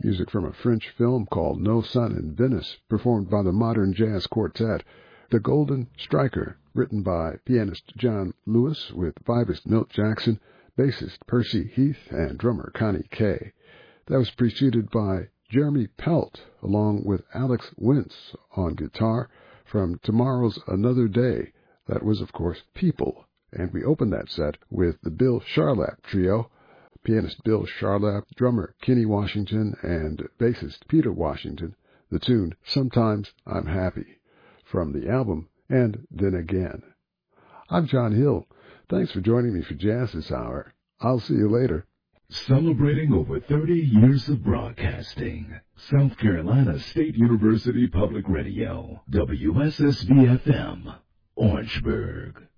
music from a French film called No Sun in Venice, performed by the Modern Jazz Quartet. The Golden Striker, written by pianist John Lewis with vibist Milt Jackson, bassist Percy Heath, and drummer Connie Kay. That was preceded by Jeremy Pelt, along with Alex Wintz on guitar, from Tomorrow's Another Day. That was, of course, People. And we opened that set with the Bill Charlap Trio, pianist Bill Charlap, drummer Kenny Washington, and bassist Peter Washington. The tune, Sometimes I'm Happy, from the album And Then Again. I'm John Hill. Thanks for joining me for Jazz this hour. I'll see you later. Celebrating over 30 years of broadcasting. South Carolina State University Public Radio, WSSB-FM, Orangeburg.